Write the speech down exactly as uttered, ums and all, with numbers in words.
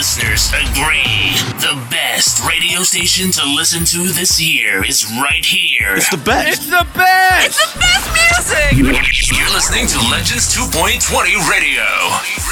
listeners agree. The best radio station to listen to this year is right here. It's the best. It's the best. It's the best music. You're listening to Legends two point twenty Radio.